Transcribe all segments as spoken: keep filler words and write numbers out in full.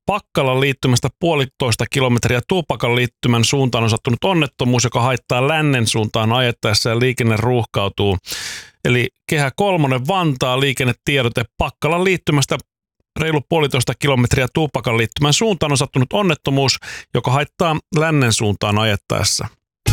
Pakkalan liittymästä puolitoista kilometriä Tuupakan liittymän suuntaan on sattunut onnettomuus, joka haittaa lännen suuntaan ajettaessa ja liikenne ruuhkautuu. Eli Kehä kolmonen Vantaa liikennetiedote Pakkalan liittymästä reilu puolitoista kilometriä Tuupakan liittymän suuntaan on sattunut onnettomuus, joka haittaa lännen suuntaan ajettaessa.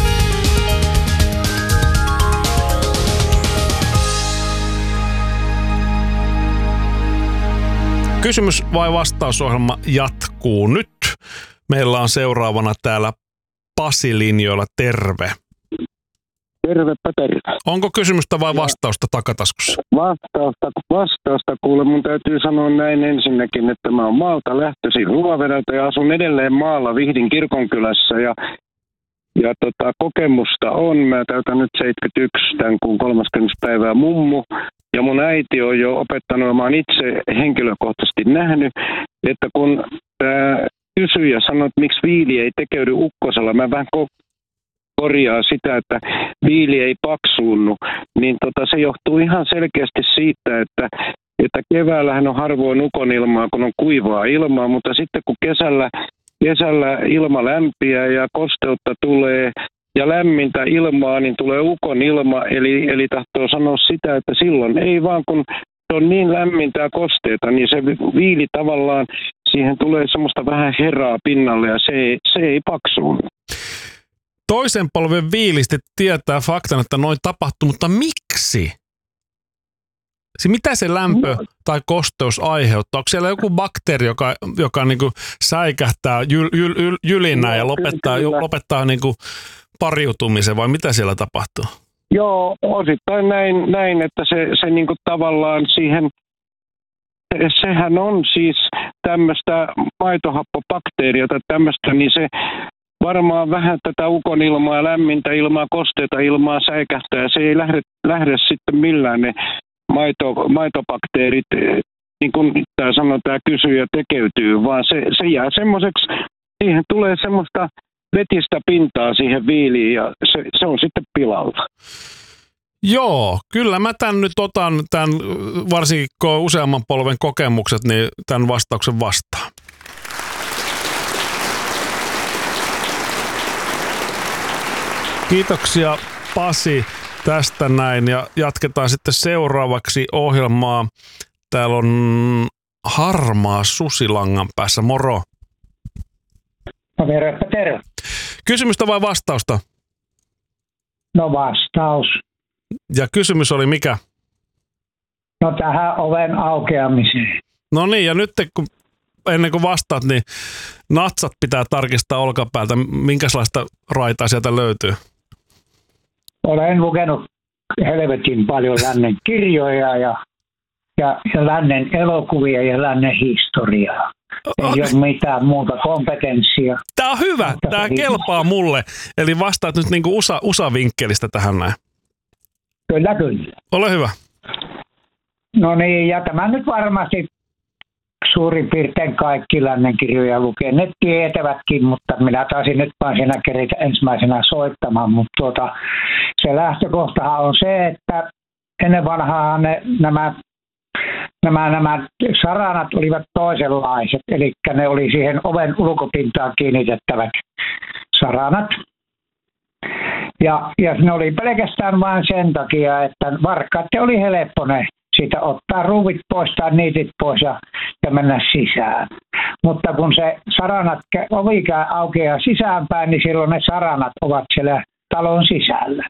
Kysymys vai vastausohjelma jatkuu nyt. Meillä on seuraavana täällä Pasi linjoilla. Terve. Tervepä terve. Onko kysymystä vai vastausta takataskussa? Vastausta, vastausta kuule. Mun täytyy sanoa näin ensinnäkin, että mä oon maalta lähtöisin Ruovedeltä ja asun edelleen maalla Vihdin kirkonkylässä. Ja, ja tota, kokemusta on. Mä täytän nyt seitsemänkymmentäyksi tämän kuun kolmaskymmenes päivää mummu. Ja mun äiti on jo opettanut, ja mä oon itse henkilökohtaisesti nähnyt, että kun tämä kysyjä sanoi, että miksi viili ei tekeydy ukkosella, mä vähän korjaa sitä, että viili ei paksuunnu, niin tota, se johtuu ihan selkeästi siitä, että, että keväällähän on harvoin ukonilmaa, kun on kuivaa ilmaa, mutta sitten kun kesällä, kesällä ilma lämpiää ja kosteutta tulee, ja lämmintä ilmaa, niin tulee ukon ilma, eli, eli tahtoo sanoa sitä, että silloin ei vaan, kun se on niin lämmintä ja kosteita, niin se viili tavallaan, siihen tulee semmoista vähän heraa pinnalle ja se ei, se ei paksuun. Toisen polven viilisti tietää faktan, että noin tapahtuu, mutta miksi? Se, mitä se lämpö no. tai kosteus aiheuttaa? Onko siellä joku bakteeri, joka, joka niinku säikähtää jyl, jyl, jyl, jylinää no, ja lopettaa, kyllä. lopettaa niinku pariutumisen, vai mitä siellä tapahtuu? Joo, osittain näin, näin että se, se niinku tavallaan siihen, sehän on siis tämmöistä maitohappobakteeria tai tämmöistä, niin se varmaan vähän tätä ukonilmaa, lämmintä ilmaa, kosteita ilmaa säikähtää, ja se ei lähde, lähde sitten millään ne maito, maitobakteerit, niin kuin tämä sanoo, tämä kysyjä tekeytyy, vaan se, se jää semmoiseksi, siihen tulee semmoista vetistä pintaa siihen viiliin ja se, se on sitten pilalla. Joo, kyllä mä tämän nyt otan, tämän, varsinkin kun on useamman polven kokemukset, niin tämän vastauksen vastaan. Kiitoksia Pasi tästä näin ja jatketaan sitten seuraavaksi ohjelmaa. Täällä on harmaa susilangan päässä. Moro. No tervepä terve. Kysymystä vai vastausta? No vastaus. Ja kysymys oli mikä? No tähän oven aukeamiseen. No niin, ja nyt kun, ennen kuin vastaat, niin natsat pitää tarkistaa olkapäältä. Minkälaista raitaa sieltä löytyy? Olen lukenut helvetin paljon lännen kirjoja ja, ja, ja lännen elokuvia ja lännen historiaa. Ei ole mitään muuta kompetenssia. Tämä on hyvä. Tämä kelpaa mulle. Eli vastaat nyt niinku U S A, U S A-vinkkelistä tähän näin. Kyllä, kyllä. Ole hyvä. No niin, ja tämä nyt varmasti suurin piirtein kaikki lännen kirjoja lukee. Ne tietävätkin, mutta minä taisin nyt vaan siinä keritä ensimmäisenä soittamaan. Mutta tuota, se lähtökohtahan on se, että ennen vanhaa ne, nämä Nämä, nämä saranat olivat toisenlaiset, eli ne oli siihen oven ulkopintaan kiinnitettävät saranat. Ja, ja ne oli pelkästään vain sen takia, että varkaiden oli helppo ne siitä ottaa ruuvit pois tai niitit pois ja, ja mennä sisään. Mutta kun se saranat, ovi aukeaa sisäänpäin, niin silloin ne saranat ovat siellä talon sisällä.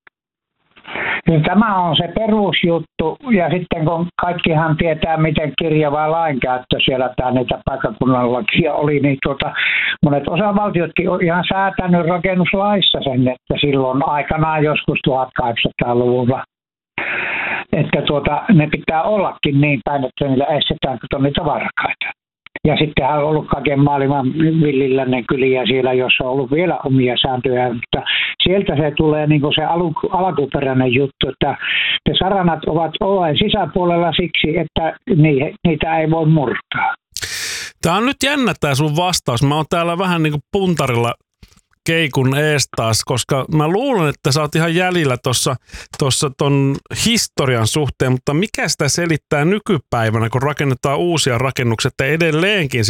Tämä on se perusjuttu, ja sitten kun kaikkihan tietää, miten kirjava lainkäyttö siellä tämä niitä paikkakunnan lakia oli, niin tuota, monet osavaltiotkin on ihan säätänyt rakennuslaissa sen, että silloin aikanaan joskus tuhatkahdeksansataaluvulla, että tuota, ne pitää ollakin niin päin, että niillä estetään niitä varkaita. Ja sittenhän on ollut kaiken maailman villilännen kyliä siellä, jossa on ollut vielä omia sääntöjä, mutta sieltä se tulee niin kuin se alu, alkuperäinen juttu, että ne saranat ovat oven sisäpuolella siksi, että niitä ei voi murtaa. Tämä on nyt jännä tämä sun vastaus. Mä oon täällä vähän niin kuin puntarilla keikun ees taas, koska mä luulen, että sä oot ihan jäljellä tuossa tuossa ton historian suhteen, mutta mikä sitä selittää nykypäivänä, kun rakennetaan uusia rakennuksia, että edelleenkin